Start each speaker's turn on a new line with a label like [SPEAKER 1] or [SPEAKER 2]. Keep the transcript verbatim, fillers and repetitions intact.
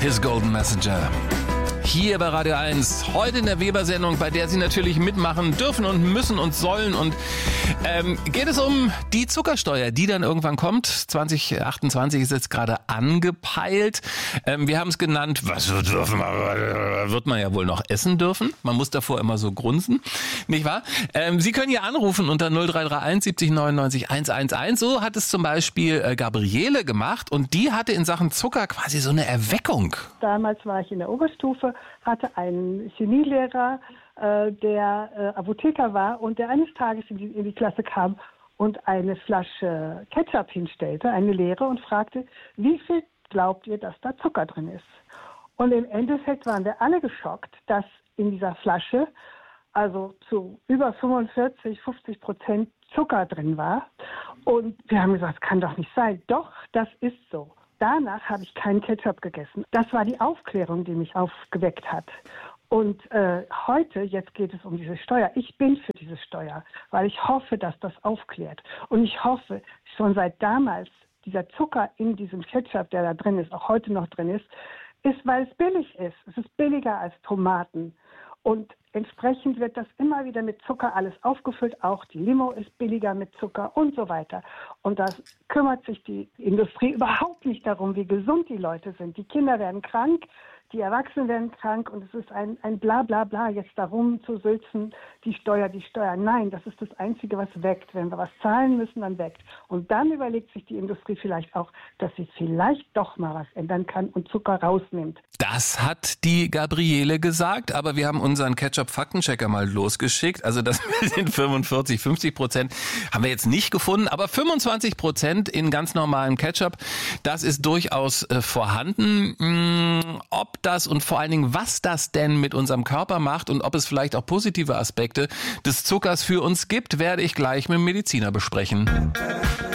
[SPEAKER 1] His Golden Messenger. Hier bei Radio eins, heute in der Weber-Sendung, bei der Sie natürlich mitmachen dürfen und müssen und sollen. Und ähm, geht es um die Zuckersteuer, die dann irgendwann kommt. zwanzig achtundzwanzig ist jetzt gerade angepeilt. Ähm, wir haben es genannt, was wird, dürfen wir, wird man ja wohl noch essen dürfen. Man muss davor immer so grunzen, nicht wahr? Ähm, Sie können hier anrufen unter null drei drei eins siebzig neunundneunzig hundertelf. So hat es zum Beispiel äh, Gabriele gemacht und die hatte in Sachen Zucker quasi so eine Erweckung.
[SPEAKER 2] Damals war ich in der Oberstufe, hatte einen Chemielehrer, äh, der äh, Apotheker war und der eines Tages in die, in die Klasse kam und eine Flasche Ketchup hinstellte, eine leere, und fragte, wie viel glaubt ihr, dass da Zucker drin ist? Und im Endeffekt waren wir alle geschockt, dass in dieser Flasche also zu über fünfundvierzig, fünfzig Prozent Zucker drin war. Und wir haben gesagt, das kann doch nicht sein. Doch, das ist so. Danach habe ich keinen Ketchup gegessen. Das war die Aufklärung, die mich aufgeweckt hat. Und äh, heute, jetzt geht es um diese Steuer. Ich bin für diese Steuer, weil ich hoffe, dass das aufklärt. Und ich hoffe, schon seit damals, dieser Zucker in diesem Ketchup, der da drin ist, auch heute noch drin ist, ist, weil es billig ist. Es ist billiger als Tomaten. Und entsprechend wird das immer wieder mit Zucker alles aufgefüllt. Auch die Limo ist billiger mit Zucker und so weiter. Und da kümmert sich die Industrie überhaupt nicht darum, wie gesund die Leute sind. Die Kinder werden krank, die Erwachsenen werden krank und es ist ein, ein Bla-Bla-Bla, jetzt darum zu sülzen, die Steuer, die Steuer. Nein, das ist das Einzige, was weckt. Wenn wir was zahlen müssen, dann weckt. Und dann überlegt sich die Industrie vielleicht auch, dass sie vielleicht doch mal was ändern kann und Zucker rausnimmt.
[SPEAKER 1] Das hat die Gabriele gesagt, aber wir haben unseren Ketchup-Faktenchecker mal losgeschickt. Also das mit den fünfundvierzig, fünfzig Prozent haben wir jetzt nicht gefunden, aber fünfundzwanzig Prozent in ganz normalem Ketchup, das ist durchaus äh, vorhanden. Hm, ob das und vor allen Dingen, was das denn mit unserem Körper macht und ob es vielleicht auch positive Aspekte des Zuckers für uns gibt, werde ich gleich mit dem Mediziner besprechen.